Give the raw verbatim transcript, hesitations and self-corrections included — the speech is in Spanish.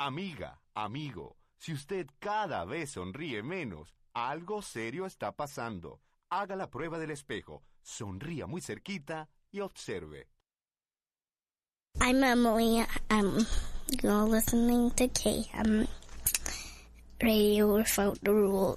Amiga, amigo, si usted cada vez sonríe menos, algo serio está pasando. Haga la prueba del espejo, sonría muy cerquita y observe. I'm Emily. I'm you're listening to K M Radio Without the Rules.